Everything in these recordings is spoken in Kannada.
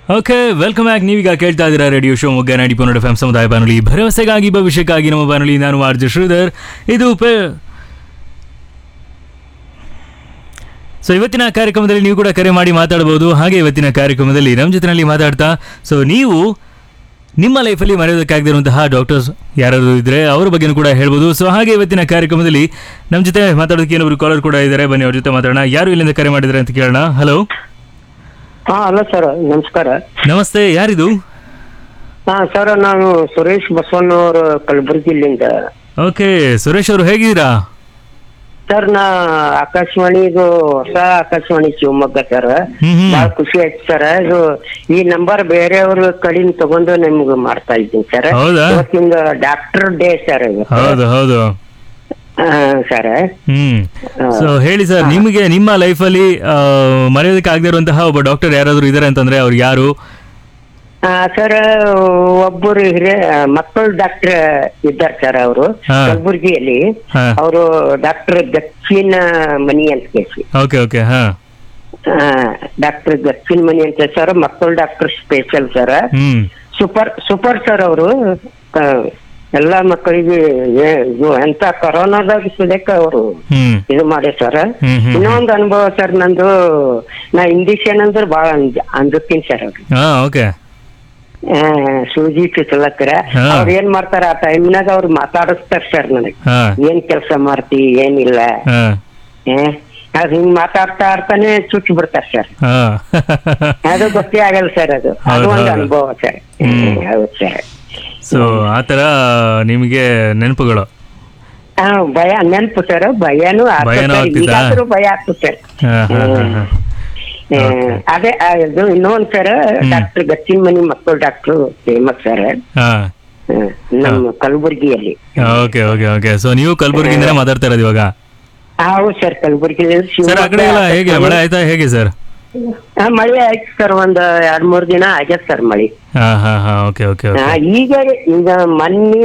Okay, welcome back. ನೀವೀಗ ಕೇಳ್ತಾ ಇದ್ದೀರಾ ರೇಡಿಯೋ ಶೋ ಮೊಗ್ಗ 90.4 FM ಸಮುದಾಯ ಬಾನುಲಿ, ಭರವಸೆಗಾಗಿ ಭವಿಷ್ಯಕ್ಕಾಗಿ ನಮ್ಮ ಬಾನುಲಿ. ನಾನು ಆರ್ಜೆ ಶ್ರೀಧರ್. ಇದು ಸೊ ಇವತ್ತಿನ ಕಾರ್ಯಕ್ರಮದಲ್ಲಿ ನೀವು ಕೂಡ ಕರೆ ಮಾಡಿ ಮಾತಾಡ್ಬೋದು. ಹಾಗೆ ಇವತ್ತಿನ ಕಾರ್ಯಕ್ರಮದಲ್ಲಿ ನಮ್ಮ ಜೊತೆಯಲ್ಲಿ ಮಾತಾಡ್ತಾ ನೀವು ನಿಮ್ಮ ಲೈಫಲ್ಲಿ ಮರೆಯೋದಕ್ಕಾಗದಿರುವಂತಹ ಡಾಕ್ಟರ್ಸ್ ಯಾರಾದರೂ ಇದ್ದರೆ ಅವ್ರ ಬಗ್ಗೆನೂ ಕೂಡ ಹೇಳ್ಬೋದು. ಸೊ ಹಾಗೆ ಇವತ್ತಿನ ಕಾರ್ಯಕ್ರಮದಲ್ಲಿ ನಮ್ಮ ಜೊತೆ ಮಾತಾಡೋದಕ್ಕೆ ಏನೊಬ್ರು ಕಾಲರ್ ಕೂಡ ಇದ್ದಾರೆ. ಬನ್ನಿ ಅವ್ರ ಜೊತೆ ಮಾತಾಡೋಣ. ಯಾರು ಇಲ್ಲಿಂದ ಕರೆ ಮಾಡಿದ್ದಾರೆ ಅಂತ ಕೇಳೋಣ. ಹಲೋ. ಹಲೋ ಸರ್, ನಮಸ್ಕಾರ. ನಮಸ್ತೆ, ಯಾರಿದು? ಸರ್, ನಾನು ಸುರೇಶ್ ಬಸವಣ್ಣವರು ಕಲಬುರಗಿಲಿಂದ. ಓಕೆ, ಸುರೇಶ್ ಅವರು ಹೇಗಿದ್ದೀರಾ? ಸರ್, ನಾ ಆಕಾಶವಾಣಿದು ಹೊಸ ಆಕಾಶವಾಣಿ ಶಿವಮೊಗ್ಗ ಸರ್, ಬಹಳ ಖುಷಿ ಆಯ್ತು ಸರ್. ಇದು ಈ ನಂಬರ್ ಬೇರೆಯವ್ರ ಕಡೆಯಿಂದ ತಗೊಂಡು ನಿಮ್ಗೆ ಮಾಡ್ತಾ ಇದ್ದೀನಿ ಸರ್. ಇವತ್ತಿಂದ ಡಾಕ್ಟರ್ ಡೇ ಸರ್. ಹೌದು ಹೌದು ಸರ್. ಸೊ ಹೇಳಿ ಸರ್, ನಿಮಗೆ ನಿಮ್ಮ ಲೈಫಲ್ಲಿ ಮರೆಯೋದಕ್ಕೆ ಆಗದೆ ಇರುವಂತಹ ಒಬ್ಬ ಡಾಕ್ಟರ್ ಯಾರಾದ್ರೂ ಇದಾರೆ ಅಂತಂದ್ರೆ ಅವ್ರು ಯಾರು? ಸರ್, ಒಬ್ಬರು ಮಕ್ಕಳು ಡಾಕ್ಟರ್ ಇದ್ದಾರೆ ಸರ್. ಅವರು ಕಲಬುರ್ಗಿಯಲ್ಲಿ ಅವರು ಡಾಕ್ಟರ್ ದಕ್ಷಿಣ ಮನಿ ಅಂತ ಕೇಳಿ. Okay okay. ಡಾಕ್ಟರ್ ದಕ್ಷಿಣ ಮನಿ ಅಂತ ಸರ್, ಮಕ್ಕಳು doctor special sir. Super sir. ಅವರು ಎಲ್ಲಾ ಮಕ್ಕಳಿಗೆ ಎಂತ ಕೊರೋನಾದಾಗ ಸುದಕ್ಕ ಅವರು ಇದು ಮಾಡಿ ಸರ್. ಇನ್ನೊಂದು ಅನುಭವ ಸರ್ ನಂದು, ನಾ ಇಂಜೆಕ್ಷನ್ ಅಂದ್ರೆ ಬಹಳ ಅಂಜುತ್ತೀನಿ ಸರ್. ಅವ್ರಿಗೆ ಸೂಜಿ ಚುಚ್ಚಲಕ್ಕರ ಅವ್ರ ಏನ್ ಮಾಡ್ತಾರ ಆ ಟೈಮ್ನಾಗ ಅವ್ರು ಮಾತಾಡಿಸ್ತಾರ ಸರ್ ನನಗೆ, ಏನ್ ಕೆಲ್ಸ ಮಾಡ್ತಿ ಏನಿಲ್ಲ. ಅದ್ ಹಿಂಗ್ ಮಾತಾಡ್ತಾ ಇರ್ತಾನೆ ಚುಚ್ಚಿ ಬಿಡ್ತಾರ ಸರ್. ಅದು ಗೊತ್ತೇ ಆಗಲ್ಲ ಸರ್. ಅದು ಒಂದು ಅನುಭವ ಸರ್. ಹೌದು ಸರ್. ಸೊ ಆತರ ನಿಮ್ಗೆ ನೆನಪುಗಳು? ಭಯ ನೆನಪು ಸರ್. ಭಯನೂ ಈಗಾದ್ರೂ ಭಯ ಆಗ್ತದೆ ಸರ್. ಅದೇ ಇದು ಇನ್ನೊಂದ್ ಸರ್, ಡಾಕ್ಟರ್ ಗಚ್ಚಿನ ಮನಿ ಮಕ್ಕಳು ಡಾಕ್ಟರ್ ಫೇಮಸ್ ಸರ್ ನಮ್ಮ ಕಲಬುರ್ಗಿಯಲ್ಲಿ. Okay okay okay. ಸೊ ನೀವು ಕಲಬುರ್ಗಿಯಿಂದ ಮಾತಾಡ್ತಾ ಇರೋದು ಇವಾಗ? ಹೌದು ಸರ್, ಕಲಬುರ್ಗಿಯಲ್ಲಿ. ಹೇಗೆ ಮಳೆ ಆಯ್ತಾ ಹೇಗೆ ಸರ್? ಮಳೆ ಆಯ್ತು ಸರ್, ಒಂದ್ 2-3 ದಿನ ಆಗ್ಯದ ಸರ್ ಮಳಿ. ಈಗ ಮೊನ್ನೆ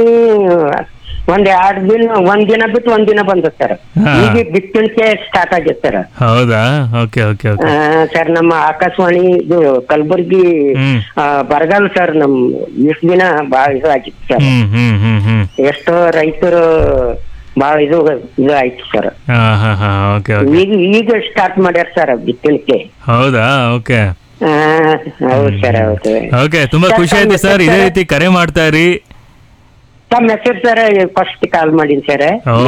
ಒಂದ್ ದಿನ ಬಿಟ್ಟು ಒಂದ್ ದಿನ ಬಂದ ಸರ್. ಈಗ ಬಿತ್ತಣಿಕೆ ಸ್ಟಾರ್ಟ್ ಆಗೈತೆ ಸರ್. ಹೌದಾ? ಓಕೆ ಓಕೆ ಸರ್, ನಮ್ಮ ಆಕಾಶವಾಣಿ ಇದು ಕಲಬುರ್ಗಿ ಬರಗಾಲ ಸರ್. ನಮ್ ಇಷ್ಟ ದಿನ ಬಾಳ ಇದು ಆಗಿತ್ತು ಸರ್. ಎಷ್ಟೋ ರೈತರು ಬಾಳ ಇದು ಆಯ್ತು ಸರ್. ಈಗ ಸ್ಟಾರ್ಟ್ ಮಾಡ್ಯಾರ ಸರ್ ಬಿತ್ತಣಿಕೆ. ಹೌದಾ? ಓಕೆ. ಹೌದು ಸರ್. ಹೌದು. ಓಕೆ, ತುಂಬಾ ಖುಷಿ ಆಯ್ತು ಸರ್. ಇದೇ ರೀತಿ ಕರೆ ಮಾಡ್ತಾ ಇರಿ. ತಮ್ಮ ಹೆಸರು ಸರ್? ಫಸ್ಟ್ ಕಾಲ್ ಮಾಡೀನಿ ಸರ್.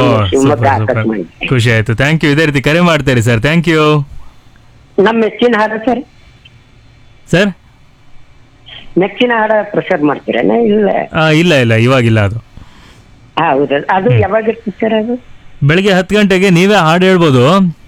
ಖುಷಿ ಆಯ್ತು, ಥ್ಯಾಂಕ್ ಯು. ಇದೇ ರೀತಿ ಕರೆ ಮಾಡ್ತಾ ಇರಿ ಸರ್. Thank you. ನಮ್ಮ ಮೆಚ್ಚಿನ ಹಾಡ ಸರ್? ಸರ್, ಮೆಚ್ಚಿನ ಹಾಡ ಪ್ರಸಾರ ಮಾಡ್ತೀರಾ? ಇಲ್ಲ ಇಲ್ಲ, ಇವಾಗಿಲ್ಲ. ಅದು ಹೌದಾ? ಅದು ಯಾವಾಗ ಇರ್ತದೆ ಸರ್? ಅದು ಬೆಳಿಗ್ಗೆ 10 ಗಂಟೆಗೆ. ನೀವೇ ಹಾಡು ಹೇಳ್ಬೋದು.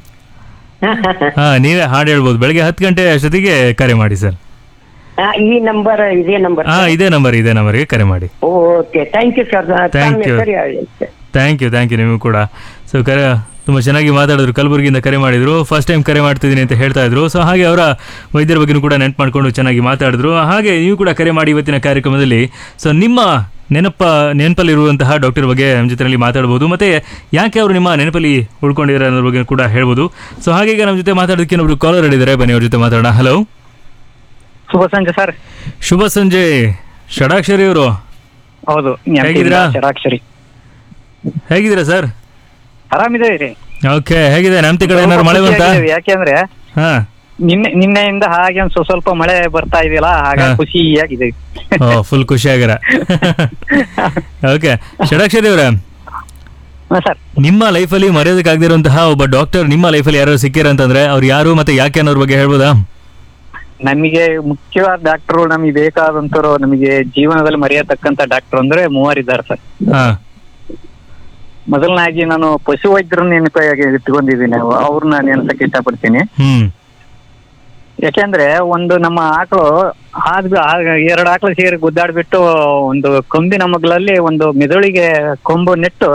ನೀವೇ ಹಾಡು ಹೇಳ್ಬೋದು. ಬೆಳಿಗ್ಗೆ 10 ಗಂಟೆ ಅಷ್ಟೊತ್ತಿಗೆ ಕರೆ ಮಾಡಿ ಸರ್. ಈ ನಂಬರ್ ಇದೇ ನಂಬರ್? ಇದೇ ನಂಬರ್ಗೆ ಕರೆ ಮಾಡಿ. Okay, thank you sir. Thank you ನಿಮಗೂ ಕೂಡ. ಸೊ ತುಂಬ ಚೆನ್ನಾಗಿ ಮಾತಾಡಿದ್ರು. ಕಲಬುರಗಿಯಿಂದ ಕರೆ ಮಾಡಿದ್ರು. ಫಸ್ಟ್ ಟೈಮ್ ಕರೆ ಮಾಡ್ತಿದ್ದೀನಿ ಅಂತ ಹೇಳ್ತಾ ಇದ್ರು. ಸೊ ಹಾಗೆ ಅವರ ವೈದ್ಯರ ಬಗ್ಗೆನೂ ಕೂಡ ನೆನಪು ಮಾಡ್ಕೊಂಡು ಚೆನ್ನಾಗಿ ಮಾತಾಡಿದ್ರು. ಹಾಗೆ ನೀವು ಕೂಡ ಕರೆ ಮಾಡಿ ಇವತ್ತಿನ ಕಾರ್ಯಕ್ರಮದಲ್ಲಿ. ಸೊ ನಿಮ್ಮ ನೆನಪಲ್ಲಿರುವಂತಹ ಡಾಕ್ಟರ್ ಬಗ್ಗೆ ನಮ್ಮ ಜೊತೆಯಲ್ಲಿ ಮಾತಾಡ್ಬೋದು. ಮತ್ತು ಯಾಕೆ ಅವರು ನಿಮ್ಮ ನೆನಪಲ್ಲಿ ಉಳ್ಕೊಂಡಿದ್ದಾರೆ ಅನ್ನೋದ್ರ ಬಗ್ಗೆ ಕೂಡ ಹೇಳ್ಬೋದು. ಸೊ ಹಾಗೆ ಈಗ ನಮ್ಮ ಜೊತೆ ಮಾತಾಡೋದಕ್ಕೆ ಒಬ್ರು ಕಾಲರ್ ಹೇಳಿದ್ದಾರೆ. ಬನ್ನಿ ಅವ್ರ ಜೊತೆ ಮಾತಾಡೋಣ. ಹಲೋ. ಶುಭ ಸಂಜೆ ಸರ್. ಶುಭ ಸಂಜೆ. ಷಡಾಕ್ಷರಿ ಅವರು? ಹೌದು. ಹೇಗಿದ್ದೀರಾ? ಷಡಾಕ್ಷರಿ. ಹೇಗಿದ್ದೀರಾ ಸರ್? ಆರಾಮಿದ್ದೀರಿ? ಓಕೆ. ಹೇಗಿದೆ ನಮ್ತಿ ಕಡೆ ಏನಾದ್ರು ಮಳೆ ಬಂತಾ? ಯಾಕೆಂದ್ರೆ ನಿನ್ನೆಯಿಂದ ಹಾಗೆ ಒಂದು ಸ್ವಲ್ಪ ಮಳೆ ಬರ್ತಾ ಇದೆಯಲ್ಲ, ಹಾಗಾಗಿ ಖುಷಿಯಾಗಿದೆ. ಫುಲ್ ಖುಷಿ ಆಗ್ಯಾರ. ಓಕೆ, ಷಡಾಕ್ಷರಿ ಅವರ, ನಿಮ್ಮ ಲೈಫಲ್ಲಿ ಮರೆಯೋದಕ್ಕಾಗದಿರುವಂತಹ ಒಬ್ಬ ಡಾಕ್ಟರ್ ನಿಮ್ಮ ಲೈಫಲ್ಲಿ ಯಾರು ಸಿಕ್ಕಿರ ಅಂತಂದ್ರೆ ಅವ್ರು ಯಾರು ಮತ್ತೆ ಯಾಕೆ ಅನ್ನೋದ್ರ ಬಗ್ಗೆ ಹೇಳ್ಬೋದಾ? ನಮಗೆ ಮುಖ್ಯವಾದ ಡಾಕ್ಟರ್, ನಮಗೆ ಬೇಕಾದಂತರು, ನಮಗೆ ಜೀವನದಲ್ಲಿ ಮರೆಯತಕ್ಕಂತ ಡಾಕ್ಟರ್ ಅಂದ್ರೆ 3 ಇದ್ದಾರೆ ಸರ್. ಮೊದಲನಾಗಿ ನಾನು ಪಶು ವೈದ್ಯರನ್ನ ನೆನಪಾಗಿ ಇಟ್ಕೊಂಡಿದ್ದೀನಿ. ಅವ್ರನ್ನ ನೆನೆಸಕ್ಕೆ ಇಷ್ಟಪಡ್ತೀನಿ. ಯಾಕೆಂದ್ರೆ ಒಂದು ನಮ್ಮ ಆಕಳು 2 ಆಕಳು ಸೇರಿ ಗುದ್ದಾಡ್ಬಿಟ್ಟು ಒಂದು ಕೊಂಬಿನ ಮಗ್ಲಲ್ಲಿ ಒಂದು ಮೆದುಳಿಗೆ ಕೊಂಬು ನೆಟ್ಟು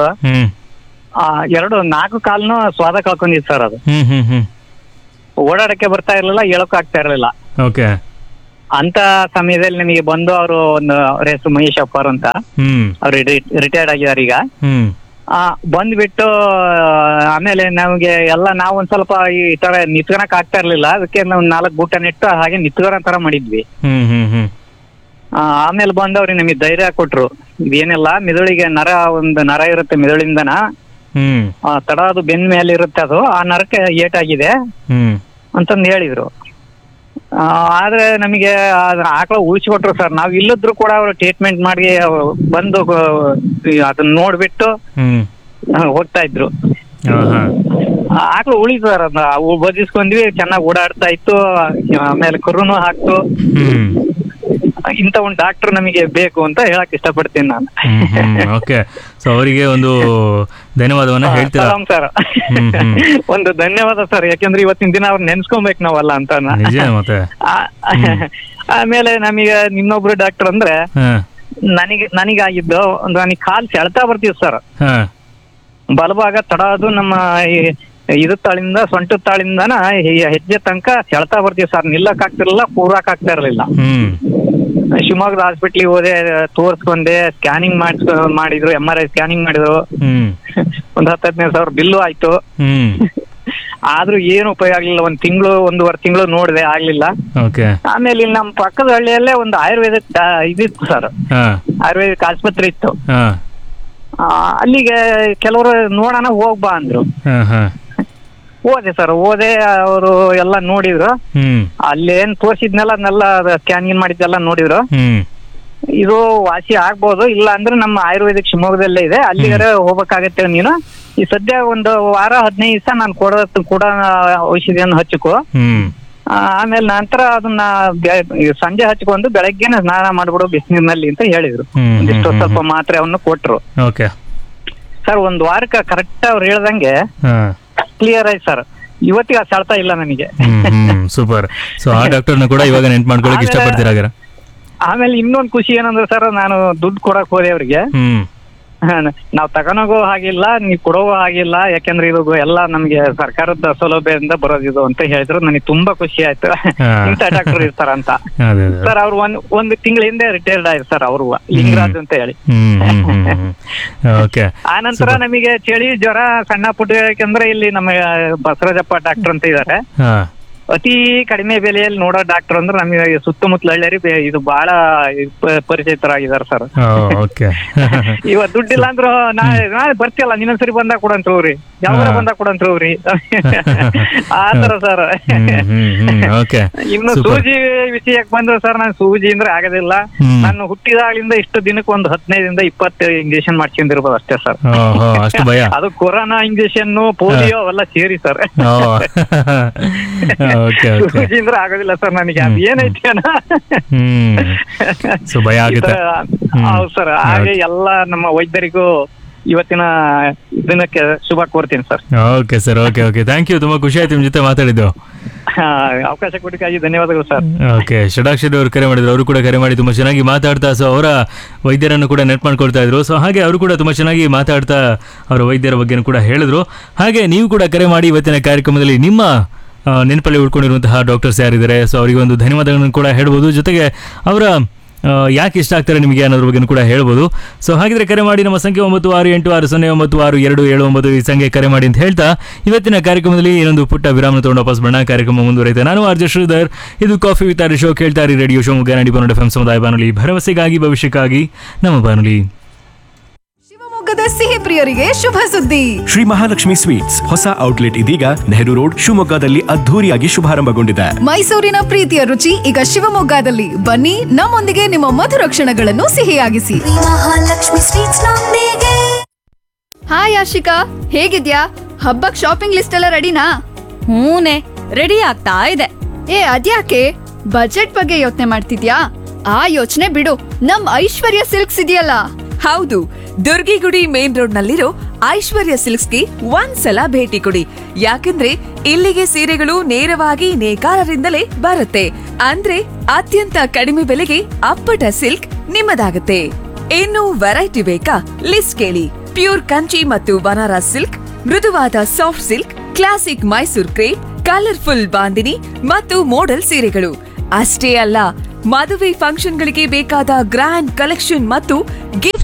4 ಕಾಲ್ನು ಸ್ವಾದ ಕಳ್ಕೊಂಡಿದ್ ಸರ್. ಅದು ಓಡಾಡಕ್ಕೆ ಬರ್ತಾ ಇರ್ಲಿಲ್ಲ, ಹೇಳಕ್ಕೂ ಆಗ್ತಾ ಇರ್ಲಿಲ್ಲ. ಅಂತ ಸಮಯದಲ್ಲಿ ನಿಮಗೆ ಬಂದು ಅವರು ಒಂದು ಹೆಸರು ಮಹೇಶ್ ಅಪ್ಪಾರ್ ಅಂತ, ಅವ್ರು ರಿಟೈರ್ಡ್ ಆಗಿದ್ದಾರೆ ಈಗ. ಬಂದ್ಬಿಟ್ಟು ಆಮೇಲೆ ನಮಗೆ ಎಲ್ಲ ನಾವು ಒಂದ್ ಸ್ವಲ್ಪ ಈ ತರ ನಿತ್ಕೊಳಕ್ ಆಗ್ತಾ ಇರ್ಲಿಲ್ಲ, ಅದಕ್ಕೆ ನಾವು 4 ಗೂಟ ನೆಟ್ಟು ಹಾಗೆ ನಿತ್ಕೊಳೋ ತರ ಮಾಡಿದ್ವಿ. ಆಮೇಲೆ ಬಂದವ್ರಿ ನಮಗೆ ಧೈರ್ಯ ಕೊಟ್ರು, ಇದೇನಿಲ್ಲ ಮೆದುಳಿಗೆ ಒಂದು ನರ ಇರುತ್ತೆ ಮೆದುಳಿಂದನ, ತಡ ಅದು ಬೆನ್ ಮೇಲೆ ಇರುತ್ತೆ, ಅದು ಆ ನರಕ್ಕೆ ಏಟಾಗಿದೆ ಅಂತಂದು ಹೇಳಿದ್ರು. ಆದ್ರೆ ನಮಗೆ ಆಕಳ ಉಳಿಸ್ಕೊಟ್ರು ಸರ್. ನಾವ್ ಇಲ್ಲದ್ರು ಕೂಡ ಅವ್ರು ಟ್ರೀಟ್ಮೆಂಟ್ ಮಾಡಿ ಬಂದು ಅದನ್ನ ನೋಡ್ಬಿಟ್ಟು ಹೋಗ್ತಾ ಇದ್ರು. ಆಕಳು ಉಳಿತು ಸರ್, ಅವು ಬದಿಸ್ಕೊಂಡ್ವಿ, ಚೆನ್ನಾಗಿ ಓಡಾಡ್ತಾ ಇತ್ತು, ಆಮೇಲೆ ಕರುನು ಹಾಕ್ತು. ಇಂತ ಒಂದು ಡಾಕ್ಟರ್ ನಮಗೆ ಬೇಕು ಅಂತ ಹೇಳಕ್ ಇಷ್ಟಪಡ್ತೀನಿ ನಾನು. ಓಕೆ, ಸೊ ಅವರಿಗೆ ಒಂದು ಧನ್ಯವಾದವನ್ನ ಹೇಳ್ತೀರಾ ಸರ್? ಒಂದು ಧನ್ಯವಾದ ಸರ್, ಯಾಕೆಂದ್ರೆ ಇವತ್ತಿನ ದಿನ ಅವ್ರು ನೆನ್ಸ್ಕೊಬೇಕು ನಾವಲ್ಲ ಅಂತ. ಆಮೇಲೆ ನಮಗೆ ಇನ್ನೊಬ್ರು ಡಾಕ್ಟರ್ ಅಂದ್ರೆ ನನಗಾಗಿದ್ದು ನನಗೆ ಕಾಲ್ ಸೆಳ್ತಾ ಬರ್ತೀವಿ ಸರ್, ಬಲಭಾಗ ತಡ ಅದು ನಮ್ಮ ಇದು ತಾಳಿಂದ ಸೊಂಟ ತಾಳಿಂದನ ಹೆಜ್ಜೆ ತನಕ ಸೆಳ್ತಾ ಬರ್ತೀವಿ ಸರ್. ನಿಲ್ಲಕ್ ಆಗ್ತಿರ್ಲಿಲ್ಲ, ಕೂರಾಕ್ ಆಗ್ತಾ ಇರ್ಲಿಲ್ಲ. ಶಿವಮೊಗ್ಗದ ಹಾಸ್ಪಿಟ್ಲಿಗೆ ಹೋದೆ, ತೋರ್ಸ್ಕೊಂಡೆ, ಸ್ಕ್ಯಾನಿಂಗ್ ಮಾಡಿದ್ರು, MRI ಸ್ಕ್ಯಾನಿಂಗ್ ಮಾಡಿದ್ರು, ಒಂದ್ 10-15 ಸಾವಿರ ಬಿಲ್ಲು ಆಯ್ತು. ಆದ್ರೂ ಏನು ಉಪಯೋಗ ಆಗ್ಲಿಲ್ಲ. ಒಂದೂವರೆ ತಿಂಗಳು ನೋಡಿದೆ, ಆಗ್ಲಿಲ್ಲ. ಆಮೇಲೆ ಇಲ್ಲಿ ನಮ್ಮ ಪಕ್ಕದ ಹಳ್ಳಿಯಲ್ಲೇ ಒಂದು ಆಯುರ್ವೇದಿಕ್ ಇದಿತ್ತು ಸರ್, ಆಯುರ್ವೇದಿಕ್ ಆಸ್ಪತ್ರೆ ಇತ್ತು. ಅಲ್ಲಿಗೆ ಕೆಲವರು ನೋಡೋಣ ಹೋಗ್ಬಾ ಅಂದ್ರು. ಹೋದೆ ಸರ್, ಅವರು ಎಲ್ಲ ನೋಡಿದ್ರು, ಅಲ್ಲೇನ್ ತೋರ್ಸಿದ್ನೆಲ್ಲ ಅದನ್ನೆಲ್ಲ ಸ್ಕ್ಯಾನಿಂಗ್ ಮಾಡಿದ್ದೆಲ್ಲ ನೋಡಿದ್ರು. ಇದು ವಾಸಿ ಆಗ್ಬೋದು, ಇಲ್ಲ ಅಂದ್ರೆ ನಮ್ಮ ಆಯುರ್ವೇದಿಕ್ ಶಿವಮೊಗ್ಗದಲ್ಲೇ ಇದೆ, ಅಲ್ಲಿಗಾರೆ ಹೋಗ್ಬೇಕಾಗತ್ತೆ ನೀನು. ಈ ಸದ್ಯ ಒಂದು ವಾರ 15 ದಿವಸ ನಾನು ಕೂಡ ಔಷಧಿಯನ್ನು ಹಚ್ಚಿಕೊ, ಆಮೇಲೆ ನಂತರ ಅದನ್ನ ಸಂಜೆ ಹಚ್ಕೊಂಡು ಬೆಳಗ್ಗೆನೆ ಸ್ನಾನ ಮಾಡ್ಬಿಡು ಬಿಸಿನೀರಿನಲ್ಲಿ ಅಂತ ಹೇಳಿದ್ರು. ಒಂದಿಷ್ಟು ಸ್ವಲ್ಪ ಮಾತ್ರೆ ಅವನ್ನು ಕೊಟ್ರು ಸರ್. ಒಂದ್ ವಾರಕ್ಕೆ ಕರೆಕ್ಟ್ ಅವ್ರು ಹೇಳ್ದಂಗೆ ಕ್ಲಿಯರ್ ಆಯ್ತು ಸರ್. ಇವತ್ತಿಗೆ ಸೆಳ್ತಾ ಇಲ್ಲ ನನಗೆ. ಸೂಪರ್. ಸೊ ಆ ಡಾಕ್ಟರ್ನ ಕೂಡ ಇವಾಗ ನೆನ್ಪು ಮಾಡ್ಕೊಳಕ್ ಇಷ್ಟಪಡ್ತೀರಾ? ಆಮೇಲೆ ಇನ್ನೊಂದು ಖುಷಿ ಏನಂದ್ರೆ ಸರ್, ನಾನು ದುಡ್ಡು ಕೊಡಕ್ ಹೋದೆ ಅವ್ರಿಗೆ. ನಾವ್ ತಗೊಂಡೋಗೋ ಹಾಗಿಲ್ಲ, ನೀವ್ ಕೊಡೋ ಹಾಗಿಲ್ಲ, ಯಾಕೆಂದ್ರೆ ಇದು ಎಲ್ಲ ನಮ್ಗೆ ಸರ್ಕಾರದ ಸೌಲಭ್ಯದಿಂದ ಬರೋದಿದು ಅಂತ ಹೇಳಿದ್ರು. ನನಗೆ ತುಂಬಾ ಖುಷಿ ಆಯ್ತು, ಇಂಥ ಡಾಕ್ಟರ್ ಇರ್ತಾರ ಅಂತ. ಸರ್ ಅವ್ರು ಒಂದು ತಿಂಗಳ ಹಿಂದೆ ರಿಟೈರ್ಡ್ ಆಯ್ತು ಸರ್, ಅವರು ಲಿಂಗರಾಜ್ ಅಂತ ಹೇಳಿ. ಆ ನಂತರ ನಮಗೆ ಚಳಿ ಜ್ವರ ಸಣ್ಣ ಪುಟ್ಟ, ಯಾಕೆಂದ್ರೆ ಇಲ್ಲಿ ನಮ್ಮ ಬಸವರಾಜಪ್ಪ ಡಾಕ್ಟರ್ ಅಂತ ಇದಾರೆ, ಅತಿ ಕಡಿಮೆ ಬೆಲೆಯಲ್ಲಿ ನೋಡೋ ಡಾಕ್ಟರ್ ಅಂದ್ರೆ ನಮಗೆ ಸುತ್ತಮುತ್ತಲ ಹಳ್ಳಿಯರಿ ಇದು ಬಹಳ ಪರಿಚಿತರಾಗಿದ್ದಾರೆ ಸರ್. ಇವತ್ತು ದುಡ್ಡಿಲ್ಲ ಅಂದ್ರು ನಾಳೆ ಬರ್ತಿಯಲ್ಲ, ಇನ್ನೊಂದ್ಸರಿ ಬಂದಾಗ ಕೊಡಂತ ಹೋಗ್ರಿ, ಯಾವಾಗ ಬಂದಾಗ ಕೊಡಂತ ಹೋಗ್ರಿ, ಆತರ ಸರ್. ಇನ್ನು ಸೂಜಿ ವಿಷಯಕ್ಕೆ ಬಂದ್ರೆ ಸರ್, ನಾನು ಸೂಜಿ ಅಂದ್ರೆ ಆಗೋದಿಲ್ಲ. ನಾನು ಹುಟ್ಟಿದಾಗ್ಲಿಂದ ಇಷ್ಟು ದಿನಕ್ಕೆ ಒಂದು 15-20 ಇಂಜೆಕ್ಷನ್ ಮಾಡ್ಕೊಂಡಿರ್ಬೋದು ಅಷ್ಟೇ ಸರ್. ಅದು ಕೊರೋನಾ ಇಂಜೆಕ್ಷನ್, ಪೋಲಿಯೋ ಅವೆಲ್ಲ ಸೇರಿ ಸರ್. ಸೂಜಿ ಅಂದ್ರೆ ಆಗೋದಿಲ್ಲ ಸರ್ ನನಗೆ, ಅದು ಏನೈತಿ ಹೌದು ಸರ್. ಹಾಗೆ ಎಲ್ಲ ನಮ್ಮ ವೈದ್ಯರಿಗೂ ಇವತ್ತಿನ ದಿನಕ್ಕೆ ಶುಭ ಕೋರ್ತೀನಿ sir. Okay sir, okay okay, thank you. ತುಂಬಾ ಖುಷಿ ಆಯ್ತು ನಿಮ್ ಜೊತೆ ಮಾತಾಡಿದ್ದು. ಅವಕಾಶ ಕೊಟ್ಟಿಗಾಗಿ ಧನ್ಯವಾದಗಳು ಸರ್. ಓಕೆ, ಷಡಾಕ್ಷರಿ ಅವರು ಕರೆ ಮಾಡಿದ್ರು, ಅವರು ಕೂಡ ಕರೆ ಮಾಡಿ ತುಂಬಾ ಚೆನ್ನಾಗಿ ಮಾತಾಡ್ತಾ, ಸೊ ಅವರ ವೈದ್ಯರನ್ನು ಕೂಡ ನೆಟ್ ಮಾಡ್ಕೊಳ್ತಾ ಇದ್ರು. ಸೊ ಹಾಗೆ ಅವರು ಕೂಡ ತುಂಬಾ ಚೆನ್ನಾಗಿ ಮಾತಾಡ್ತಾ ಅವರ ವೈದ್ಯರ ಬಗ್ಗೆ ಕೂಡ ಹೇಳಿದ್ರು. ಹಾಗೆ ನೀವು ಕೂಡ ಕರೆ ಮಾಡಿ ಇವತ್ತಿನ ಕಾರ್ಯಕ್ರಮದಲ್ಲಿ ನಿಮ್ಮ ನೆನಪಲ್ಲಿ ಉಳ್ಕೊಂಡಿರುವಂತಹ ಡಾಕ್ಟರ್ಸ್ ಯಾರಿದ್ದಾರೆ, ಸೊ ಅವರಿಗೆ ಒಂದು ಧನ್ಯವಾದಗಳನ್ನು ಕೂಡ ಹೇಳ್ಬೋದು. ಜೊತೆಗೆ ಅವರ ಯಾಕೆ ಇಷ್ಟ ಆಗ್ತಾರೆ ನಿಮಗೆ ಅನ್ನೋದ್ರ ಬಗ್ಗೆ ಕೂಡ ಹೇಳ್ಬೋದು. ಸೊ ಹಾಗಿದ್ರೆ ಕರೆ ಮಾಡಿ, ನಮ್ಮ ಸಂಖ್ಯೆ 9686096279 ಈ ಸಂಖ್ಯೆ ಕರೆ ಮಾಡಿ ಅಂತ ಹೇಳ್ತಾ ಇವತ್ತಿನ ಕಾರ್ಯಕ್ರಮದಲ್ಲಿ ಇನ್ನೊಂದು ಪುಟ್ಟ ವಿರಾಮ ತಗೊಂಡು ವಾಪಸ್ ಬಣ್ಣ ಕಾರ್ಯಕ್ರಮ ಮುಂದುವರಿಯುತ್ತೆ. ನಾನು ಆರ್ಜೆ ಶ್ರೀಧರ್, ಇದು ಕಾಫಿ ವಿತ್ ಆರ್ ಶೋ. ಕೇಳ್ತಾರೆ ರೇಡಿಯೋ ಶಿವಮೊಗ್ಗ 90.1 FM ಸಮುದಾಯ ಬಾನುಲಿ, ಭರವಸೆಗಾಗಿ ಭವಿಷ್ಯಕ್ಕಾಗಿ ನಮ್ಮ ಬಾನುಲಿ. ಶಿವಮೊಗ್ಗದ ಸಿಹಿ ಪ್ರಿಯರಿಗೆ ಶುಭ ಸುದ್ದಿ. ಶ್ರೀ ಮಹಾಲಕ್ಷ್ಮಿ ಸ್ವೀಟ್ಸ್ ಹೊಸ ಔಟ್ಲೆಟ್ ಇದೀಗ ನೆಹರು ರೋಡ್ ಶಿವಮೊಗ್ಗದಲ್ಲಿ ಅದ್ಧೂರಿಯಾಗಿ ಶುಭಾರಂಭಗೊಂಡಿದೆ. ಮೈಸೂರಿನ ಪ್ರೀತಿಯ ರುಚಿ ಈಗ ಶಿವಮೊಗ್ಗದಲ್ಲಿ. ಬನ್ನಿ, ನಮ್ಮೊಂದಿಗೆ ನಿಮ್ಮ ಮಧುರ ಕ್ಷಣಗಳನ್ನು ಸಿಹಿಯಾಗಿಸಿ. ಮಹಾಲಕ್ಷ್ಮಿ ಸ್ವೀಟ್ಸ್ ನೊಂದಿಗೆ. ಹಾಯ್ ಆಶಿಕಾ, ಹೇಗಿದ್ಯಾ? ಹಬ್ಬಕ್ ಶಾಪಿಂಗ್ ಲಿಸ್ಟ್ ಎಲ್ಲ ರೆಡಿನಾ? ಹೂನೆ, ರೆಡಿ ಆಗ್ತಾ ಇದೆ. ಅದ್ಯಾಕೆ ಬಜೆಟ್ ಬಗ್ಗೆ ಯೋಚನೆ ಮಾಡ್ತಿದ್ಯಾ? ಆ ಯೋಚನೆ ಬಿಡು, ನಮ್ ಐಶ್ವರ್ಯ ಸಿಲ್ಕ್ಸ್ ಇದೆಯಲ್ಲ. ಹೌದು, ದುರ್ಗಿಗುಡಿ ಮೇನ್ ರೋಡ್ ನಲ್ಲಿರೋ ಐಶ್ವರ್ಯ ಸಿಲ್ಕ್ಸ್ಗೆ ಒಂದ್ಸಲ ಭೇಟಿ ಕೊಡಿ. ಯಾಕಂದ್ರೆ ಇಲ್ಲಿಗೆ ಸೀರೆಗಳು ನೇರವಾಗಿ ನೇಕಾರರಿಂದಲೇ ಬರುತ್ತೆ. ಅಂದ್ರೆ ಅತ್ಯಂತ ಕಡಿಮೆ ಬೆಲೆಗೆ ಅಪ್ಪಟ ಸಿಲ್ಕ್ ನಿಮ್ಮದಾಗುತ್ತೆ. ಇನ್ನು ವೆರೈಟಿ ಬೇಕಾ? ಲಿಸ್ಟ್ ಕೇಳಿ. ಪ್ಯೂರ್ ಕಂಚಿ ಮತ್ತು ಬನಾರಸ್ ಸಿಲ್ಕ್, ಮೃದುವಾದ soft silk, classic Mysore crepe, colourful bandhani ಮತ್ತು ಮೋಡಲ್ ಸೀರೆಗಳು. ಅಷ್ಟೇ ಅಲ್ಲ, ಮದುವೆ ಫಂಕ್ಷನ್ಗಳಿಗೆ ಬೇಕಾದ ಗ್ರ್ಯಾಂಡ್ ಕಲೆಕ್ಷನ್ ಮತ್ತು ಗಿಫ್ಟ್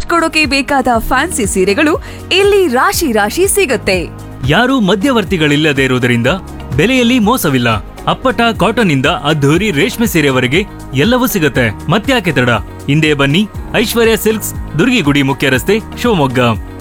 ಗಿಫ್ಟ್ ಕೊಡೋಕೆ ಬೇಕಾದ ಫ್ಯಾನ್ಸಿ ಸೀರೆಗಳು ಇಲ್ಲಿ ರಾಶಿ ರಾಶಿ ಸಿಗುತ್ತೆ. ಯಾರೂ ಮಧ್ಯವರ್ತಿಗಳಿಲ್ಲದೆ ಇರುವುದರಿಂದ ಬೆಲೆಯಲ್ಲಿ ಮೋಸವಿಲ್ಲ. ಅಪ್ಪಟ ಕಾಟನ್ ಇಂದ ಅದ್ಧೂರಿ ರೇಷ್ಮೆ ಸೀರೆವರೆಗೆ ಎಲ್ಲವೂ ಸಿಗುತ್ತೆ. ಮತ್ತ್ಯಾಕೆ ತಡ, ಹಿಂದೆ ಬನ್ನಿ, ಐಶ್ವರ್ಯ ಸಿಲ್ಕ್ಸ್, ದುರ್ಗಿಗುಡಿ ಮುಖ್ಯ ರಸ್ತೆ, ಶಿವಮೊಗ್ಗ.